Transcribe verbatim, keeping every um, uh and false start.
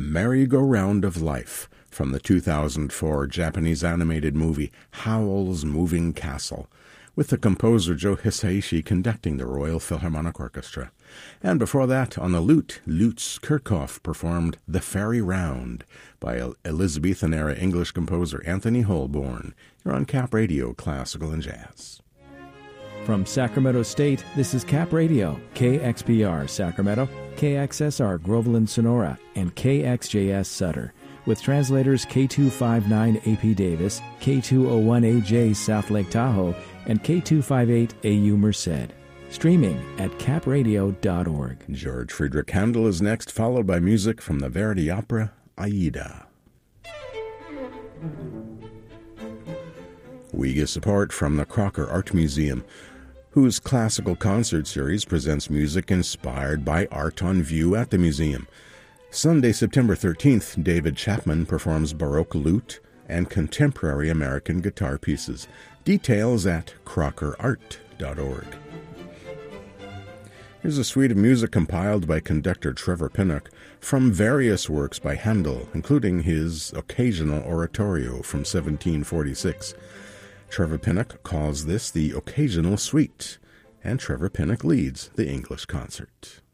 Merry-Go-Round of Life from the two thousand four Japanese animated movie Howl's Moving Castle, with the composer Joe Hisaishi conducting the Royal Philharmonic Orchestra. And before that, on the lute, Lutz Kirchhoff performed The Fairy Round by Elizabethan-era English composer Anthony Holborn. You're on Cap Radio, Classical and Jazz. From Sacramento State, this is Cap Radio, K X P R Sacramento, K X S R Groveland Sonora, and K X J S Sutter, with translators K two fifty-nine A P Davis, K two oh one A J South Lake Tahoe, and K two fifty-eight A U Merced. Streaming at cap radio dot org. George Friedrich Handel is next, followed by music from the Verdi opera Aida. We get support from the Crocker Art Museum, whose classical concert series presents music inspired by art on view at the museum. Sunday, September thirteenth, David Chapman performs Baroque lute and contemporary American guitar pieces. Details at crocker art dot org. Here's a suite of music compiled by conductor Trevor Pinnock from various works by Handel, including his Occasional Oratorio from seventeen forty-six. Trevor Pinnock calls this the Occasional Suite, and Trevor Pinnock leads the English concert.